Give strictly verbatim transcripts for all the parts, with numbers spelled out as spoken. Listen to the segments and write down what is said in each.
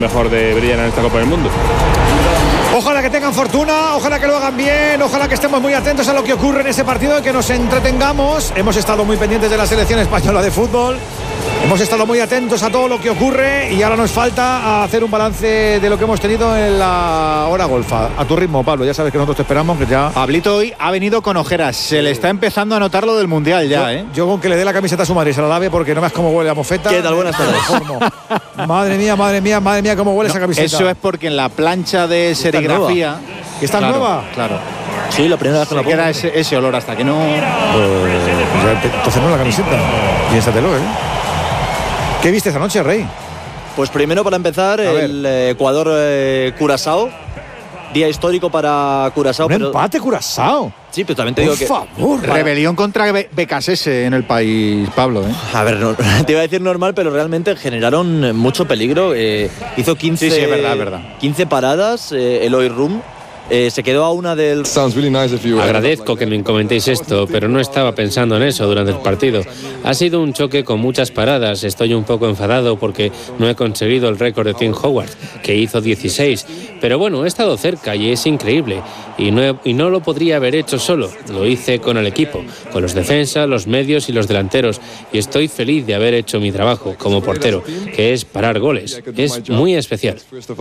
mejor de brillar en esta Copa del Mundo. Ojalá que tengan fortuna, ojalá que lo hagan bien, ojalá que estemos muy atentos a lo que ocurre en ese partido y que nos entretengamos. Hemos estado muy pendientes de la selección española de fútbol, hemos estado muy atentos a todo lo que ocurre y ahora nos falta hacer un balance de lo que hemos tenido en la hora golfa. A tu ritmo, Pablo, ya sabes que nosotros te esperamos, que ya... Pablito hoy ha venido con ojeras, se le está empezando a notar lo del Mundial ya, yo, ¿eh? Yo con que le dé la camiseta a su madre y se la lave porque no veas cómo huele a mofeta. ¿Qué tal? Buenas tardes. Madre mía, madre mía, madre mía, cómo huele no, esa camiseta. Eso es porque en la plancha de serigrafía... ¿Está claro, nueva? Claro. Sí, la primera vez que la pongo. Queda ese, ese olor hasta que no... Pues, entonces no la camiseta. Piénsatelo, ¿eh? ¿Qué viste esta noche, Rey? Pues primero, para empezar, el Ecuador-Curazao. Eh, Día histórico para Curazao. Un pero... empate, Curazao. Sí, pero también te digo Por que... Por favor. Rebelión contra Be Becasese en el país, Pablo, ¿eh? A ver, no, te iba a decir normal, pero realmente generaron mucho peligro. Eh, hizo quince, sí, sí, es verdad, es verdad. quince paradas, eh, Eloy Rum. Eh, se quedó a una del... Agradezco que me comentéis esto, pero no estaba pensando en eso durante el partido. Ha sido un choque con muchas paradas. Estoy un poco enfadado porque no he conseguido el récord de Tim Howard, que hizo dieciséis. Pero bueno, he estado cerca y es increíble. Y no, he, y no lo podría haber hecho solo. Lo hice con el equipo, con los defensas, los medios y los delanteros. Y estoy feliz de haber hecho mi trabajo como portero, que es parar goles. Es muy especial.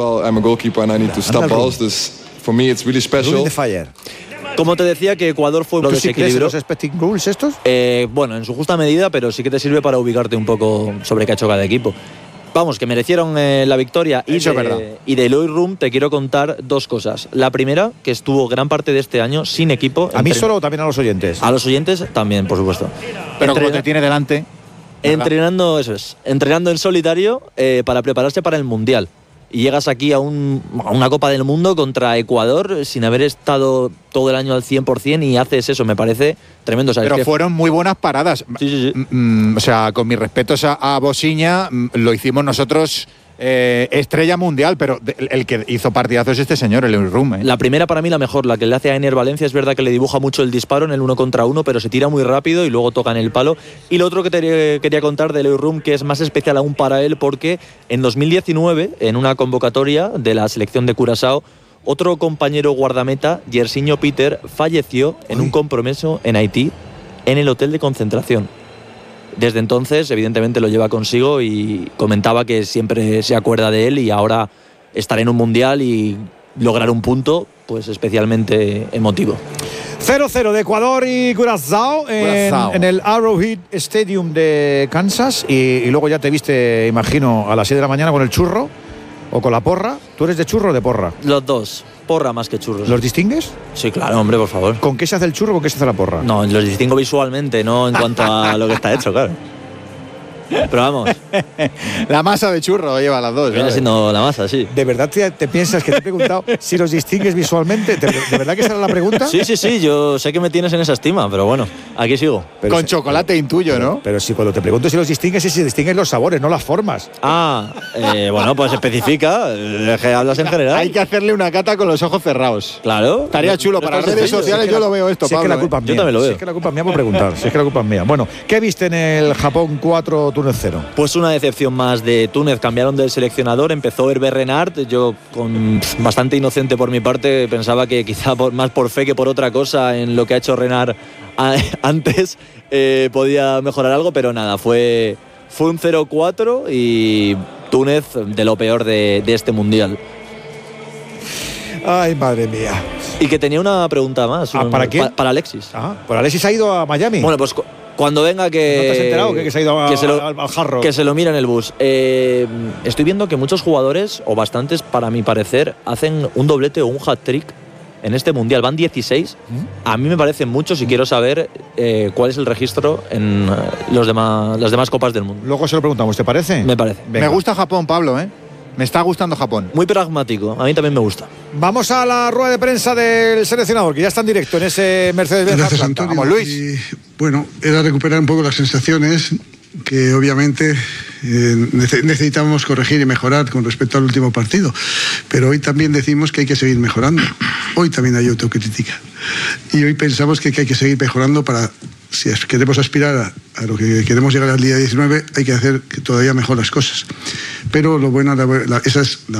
For me it's really special. Como te decía, que Ecuador fue un desequilibrio. ¿Los expecting rules estos? Eh, bueno, en su justa medida, pero sí que te sirve para ubicarte un poco sobre qué ha hecho cada equipo. Vamos, que merecieron eh, la victoria. Y Eso de, es verdad. Y de Eloy Rum te quiero contar dos cosas. La primera, que estuvo gran parte de este año sin equipo. ¿A mí entre... solo o también a los oyentes? A los oyentes también, por supuesto. Pero Entrena... como te tiene delante... Entrenando, eso es, entrenando en solitario eh, para prepararse para el Mundial. Y llegas aquí a, un, a una Copa del Mundo contra Ecuador sin haber estado todo el año al cien por cien y haces eso, me parece tremendo. O sea, Pero es que... fueron muy buenas paradas. Sí, sí, sí. Mm, o sea, con mis respetos a, a Bosiña, lo hicimos nosotros eh, estrella mundial, pero de, el que hizo partidazos es este señor, el Eloy Rum. ¿eh? La primera para mí la mejor, la que le hace a Ener Valencia, es verdad que le dibuja mucho el disparo en el uno contra uno, pero se tira muy rápido y luego toca en el palo. Y lo otro que te quería contar de Eloy Rum, que es más especial aún para él, porque en dos mil diecinueve, en una convocatoria de la selección de Curazao, otro compañero guardameta, Yersinho Peter, falleció en un compromiso en Haití, en el hotel de concentración. Desde entonces, evidentemente, lo lleva consigo y comentaba que siempre se acuerda de él y ahora estar en un mundial y lograr un punto, pues especialmente emotivo. cero cero de Ecuador y Curazao en, en el Arrowhead Stadium de Kansas y, y luego ya te viste, imagino, a las seis de la mañana con el churro o con la porra. ¿Tú eres de churro o de porra? Los dos. Porra más que churros. ¿Los distingues? Sí, claro, hombre, por favor. ¿Con qué se hace el churro o con qué se hace la porra? No, los distingo visualmente, no en cuanto a lo que está hecho, claro. Pero vamos. La masa de churro lleva las dos. Viene ¿sabes? siendo la masa, sí. ¿De verdad te, te piensas que te he preguntado si los distingues visualmente? ¿De, ¿De verdad que esa era la pregunta? Sí, sí, sí, yo sé que me tienes en esa estima, pero bueno, aquí sigo. Pero Con si, chocolate pero, intuyo, pero, ¿no? Pero si cuando te pregunto si los distingues es si distingues los sabores, no las formas. Ah, eh, bueno, pues especifica, eh, que hablas en general. Hay que hacerle una cata con los ojos cerrados. Claro. Estaría chulo. Para Esto redes sencillo. sociales Si yo la, lo veo esto, si Pablo. es que la ¿eh? culpa es mía. Yo también lo veo. Si es que la culpa es mía por preguntar. Si es que la culpa es mía. Bueno, ¿qué viste en el Japón cuatro, Túnez cero? Pues una decepción más de Túnez. Cambiaron del seleccionador, empezó Hervé Renard. Yo, con pff, bastante inocente por mi parte, pensaba que quizá por, más por fe que por otra cosa en lo que ha hecho Renard a, antes eh, podía mejorar algo, pero nada, fue, fue un cero cuatro y Túnez de lo peor de, de este mundial. Ay, madre mía. Y que tenía una pregunta más. Ah, ¿para quién? Pa, para Alexis. Ah, pues Alexis ha ido a Miami. Bueno, pues cuando venga que... ¿No te has enterado que, que se ha ido a, que se lo, al, al jarro? Que se lo mira en el bus. Eh, estoy viendo que muchos jugadores, o bastantes para mi parecer, hacen un doblete o un hat-trick en este Mundial. Van dieciséis. ¿Mm? A mí me parecen muchos y quiero saber eh, cuál es el registro en los demás, las demás copas del mundo. Luego se lo preguntamos, ¿te parece? Me parece. Venga. Me gusta Japón, Pablo, ¿eh? Me está gustando Japón. Muy pragmático. A mí también me gusta. Vamos a la rueda de prensa del seleccionador, que ya está en directo en ese Mercedes-Benz. Gracias, Antonio. Vamos, Luis. Y, bueno, era recuperar un poco las sensaciones que obviamente eh, necesitamos corregir y mejorar con respecto al último partido. Pero hoy también decimos que hay que seguir mejorando. Hoy también hay autocrítica. Y hoy pensamos que, que hay que seguir mejorando para, si queremos aspirar a, a lo que queremos llegar al día diecinueve, hay que hacer todavía mejor las cosas. Pero lo bueno, la, la, esa es la